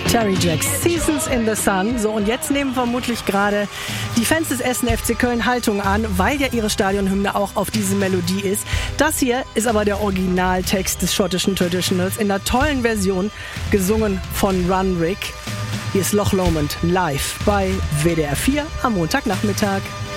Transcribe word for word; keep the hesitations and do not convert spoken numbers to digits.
Terry Jacks, Seasons in the Sun. So, und jetzt nehmen vermutlich gerade die Fans des ersten F C Köln Haltung an, weil ja ihre Stadionhymne auch auf diese Melodie ist. Das hier ist aber der Originaltext des schottischen Traditionals in einer tollen Version, gesungen von Run Rick. Hier ist Loch Lomond live bei W D R vier am Montagnachmittag.